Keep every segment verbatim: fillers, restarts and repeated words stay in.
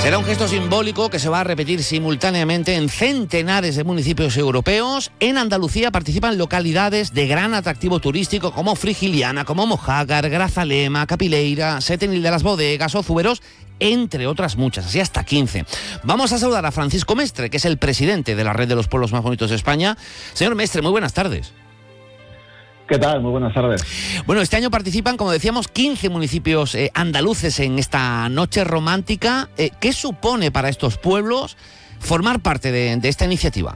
Será un gesto simbólico que se va a repetir simultáneamente en centenares de municipios europeos. En Andalucía participan localidades de gran atractivo turístico como Frigiliana, como Mojácar, Grazalema, Capileira, Setenil de las Bodegas o Zuberos, entre otras muchas, así hasta quince. Vamos a saludar a Francisco Mestre, que es el presidente de la Red de los Pueblos Más Bonitos de España. Señor Mestre, muy buenas tardes. ¿Qué tal? Muy buenas tardes. Bueno, este año participan, como decíamos, quince municipios eh, andaluces en esta noche romántica. Eh, ¿Qué supone para estos pueblos formar parte de, de esta iniciativa?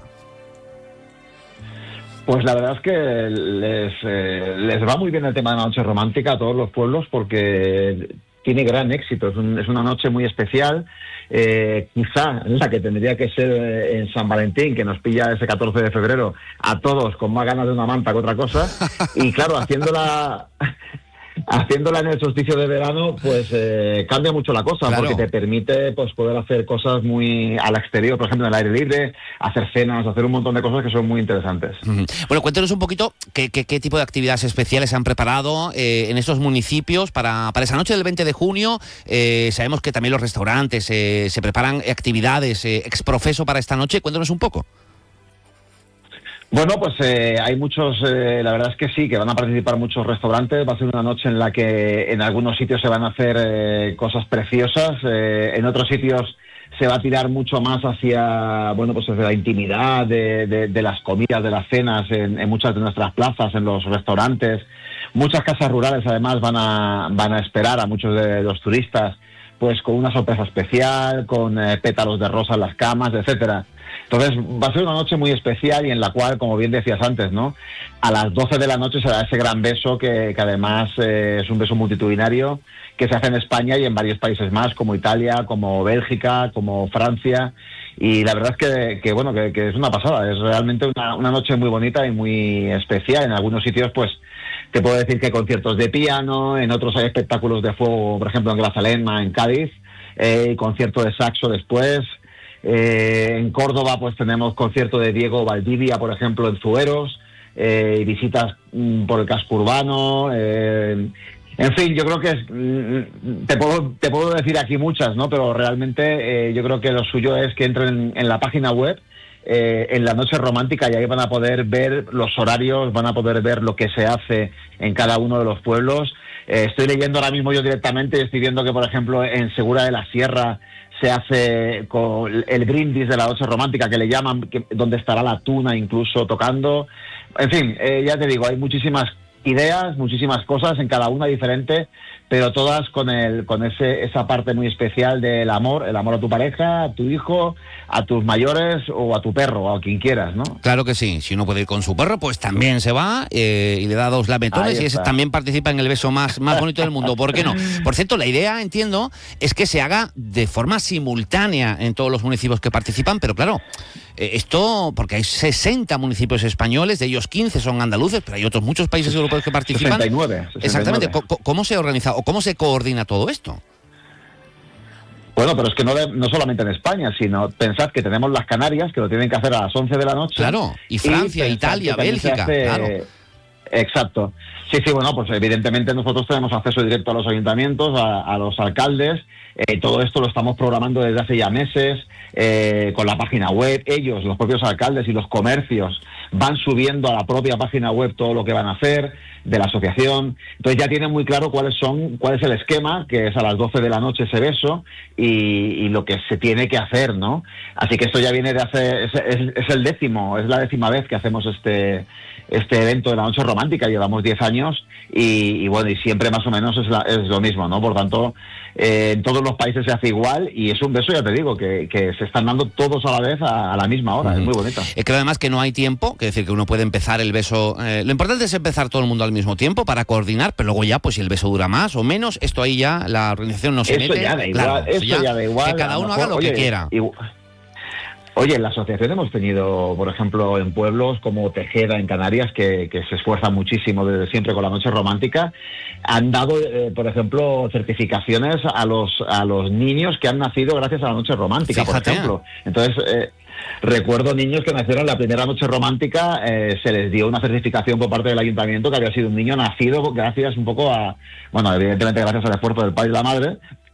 Pues la verdad es que les, eh, les va muy bien el tema de la noche romántica a todos los pueblos porque tiene gran éxito. Es, un, es una noche muy especial. Eh, quizá la que tendría que ser en San Valentín, que nos pilla ese catorce de febrero a todos con más ganas de una manta que otra cosa, y claro, haciéndola haciéndola en el solsticio de verano, pues eh, cambia mucho la cosa, claro, porque te permite pues poder hacer cosas muy al exterior, por ejemplo en el aire libre, hacer cenas, hacer un montón de cosas que son muy interesantes. Uh-huh. Bueno, cuéntenos un poquito qué, qué, qué tipo de actividades especiales se han preparado eh, en estos municipios para, para esa noche del veinte de junio. Eh, sabemos que también los restaurantes eh, se preparan actividades eh, exprofeso para esta noche. Cuéntanos un poco. Bueno, pues eh, hay muchos, eh, la verdad es que sí, que van a participar muchos restaurantes. Va a ser una noche en la que en algunos sitios se van a hacer eh, cosas preciosas, eh, en otros sitios se va a tirar mucho más hacia, bueno, pues hacia la intimidad de, de, de las comidas, de las cenas, en, en muchas de nuestras plazas, en los restaurantes. Muchas casas rurales además van a, van a esperar a muchos de los turistas, pues con una sorpresa especial, con eh, pétalos de rosa en las camas, etcétera. Entonces va a ser una noche muy especial y en la cual, como bien decías antes, ¿no?, a las doce de la noche se da ese gran beso que, que además eh, es un beso multitudinario que se hace en España y en varios países más, como Italia, como Bélgica, como Francia. Y la verdad es que, que bueno, que, que es una pasada, es realmente una, una noche muy bonita y muy especial. En algunos sitios, pues, te puedo decir que hay conciertos de piano, en otros hay espectáculos de fuego, por ejemplo en Grazalema, en Cádiz, eh, concierto de saxo después. Eh, en Córdoba pues tenemos concierto de Diego Valdivia, por ejemplo, en Zuberos, eh, y visitas mm, por el casco urbano. Eh, en fin, yo creo que es, mm, te puedo te puedo decir aquí muchas, ¿no? Pero realmente eh, yo creo que lo suyo es que entren en, en la página web, eh, en la noche romántica, y ahí van a poder ver los horarios, van a poder ver lo que se hace en cada uno de los pueblos. Eh, estoy leyendo ahora mismo yo directamente y estoy viendo que, por ejemplo, en Segura de la Sierra se hace con el brindis de la noche romántica, que le llaman, que, donde estará la tuna incluso tocando. En fin, eh, ya te digo, hay muchísimas ideas, muchísimas cosas, en cada una diferente, pero todas con el con ese esa parte muy especial del amor, el amor a tu pareja, a tu hijo, a tus mayores o a tu perro, o a quien quieras, ¿no? Claro que sí, si uno puede ir con su perro, pues también se va eh, y le da dos lametones y ese también participa en el beso más, más bonito del mundo, ¿por qué no? Por cierto, la idea, entiendo, es que se haga de forma simultánea en todos los municipios que participan, pero claro, eh, esto, porque hay sesenta municipios españoles, de ellos quince son andaluces, pero hay otros muchos países europeos que participan. sesenta y nueve. sesenta y nueve. Exactamente, ¿cómo, cómo se organiza o cómo se coordina todo esto? Bueno, pero es que no, de, no solamente en España, sino pensad que tenemos las Canarias, que lo tienen que hacer a las once de la noche. Claro, y Francia, y Italia, Bélgica, hace, claro. Exacto. Sí, sí, bueno, pues evidentemente nosotros tenemos acceso directo a los ayuntamientos, a, a los alcaldes. Eh, todo esto lo estamos programando desde hace ya meses, eh, con la página web. Ellos, los propios alcaldes y los comercios, van subiendo a la propia página web todo lo que van a hacer de la asociación. Entonces ya tienen muy claro cuáles son, cuál es el esquema, que es a las doce de la noche ese beso, y, y lo que se tiene que hacer, ¿no? Así que esto ya viene de hace, es, es, es el décimo, es la décima vez que hacemos este este evento de la noche romántica. Llevamos diez años y, y bueno, y siempre más o menos es, la, es lo mismo, ¿no? Por tanto, eh, en todos los países se hace igual y es un beso, ya te digo, que, que se están dando todos a la vez a, a la misma hora. Uh-huh. Es muy bonita. Es que además que no hay tiempo, que decir que uno puede empezar el beso, eh, lo importante es empezar todo el mundo al mismo tiempo para coordinar, pero luego ya, pues si el beso dura más o menos, esto ahí ya la organización no se eso mete. Ya da igual, claro, eso ya, ya da igual. Que cada uno haga lo oye, que quiera. Igual. Oye, en la asociación hemos tenido, por ejemplo, en pueblos como Tejeda, en Canarias, que, que se esfuerzan muchísimo desde siempre con la noche romántica. Han dado, eh, por ejemplo, certificaciones a los a los niños que han nacido gracias a la noche romántica, Fíjate. por ejemplo. Entonces, eh, recuerdo niños que nacieron la primera noche romántica, eh, se les dio una certificación por parte del ayuntamiento que había sido un niño nacido gracias un poco a, bueno, evidentemente gracias al esfuerzo del padre y la madre,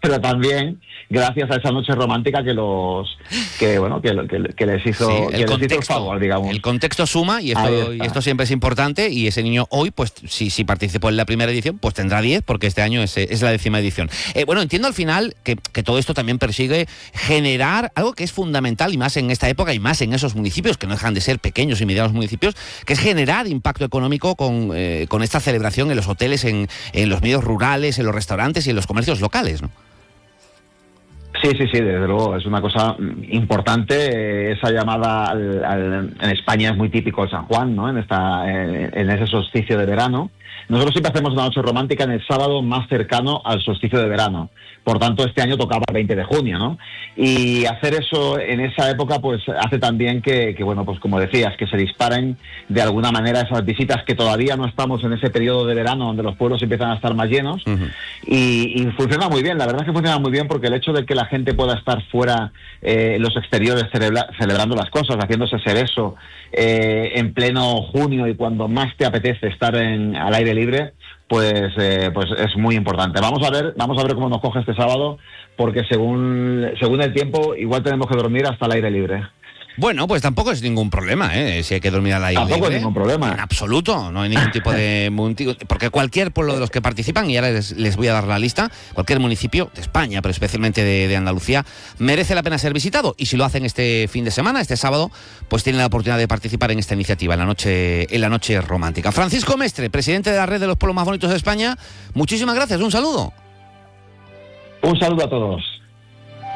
pero también gracias a esa noche romántica que los que bueno que, que, que les hizo, sí, el, que contexto, les hizo el favor, digamos. El contexto suma y esto, y esto siempre es importante, y ese niño hoy, pues si, si participó en la primera edición, pues tendrá diez, porque este año es, es la décima edición. Eh, bueno, entiendo al final que, que todo esto también persigue generar algo que es fundamental, y más en esta época, y más en esos municipios que no dejan de ser pequeños y medianos municipios, que es generar impacto económico con, eh, con esta celebración en los hoteles, en, en los medios rurales, en los restaurantes y en los comercios locales, ¿no? Sí, sí, sí, desde luego, es una cosa importante. Esa llamada al, al, en España es muy típico el San Juan, ¿no? En, esta, en, en ese solsticio de verano. Nosotros siempre hacemos una noche romántica en el sábado más cercano al solsticio de verano. Por tanto, este año tocaba el veinte de junio, ¿no? Y hacer eso en esa época, pues hace también que, que, bueno, pues como decías, que se disparen de alguna manera esas visitas, que todavía no estamos en ese periodo de verano donde los pueblos empiezan a estar más llenos. Uh-huh. y, y funciona muy bien, la verdad es que funciona muy bien, porque el hecho de que la gente pueda estar fuera, eh, en los exteriores, celebra, celebrando las cosas, haciéndose ese beso eh, en pleno junio y cuando más te apetece estar en, al aire libre, pues eh, pues es muy importante. Vamos a ver, vamos a ver cómo nos coge este sábado, porque según según el tiempo igual tenemos que dormir hasta el aire libre. Bueno, pues tampoco es ningún problema, ¿eh? Si hay que dormir al aire libre. Tampoco es ningún problema. En absoluto, no hay ningún tipo de... Porque cualquier pueblo de los que participan, y ahora les, les voy a dar la lista, cualquier municipio de España, pero especialmente de, de Andalucía, merece la pena ser visitado. Y si lo hacen este fin de semana, este sábado, pues tienen la oportunidad de participar en esta iniciativa, en la noche, en la noche romántica. Francisco Mestre, presidente de la Red de los Pueblos Más Bonitos de España, muchísimas gracias, un saludo. Un saludo a todos.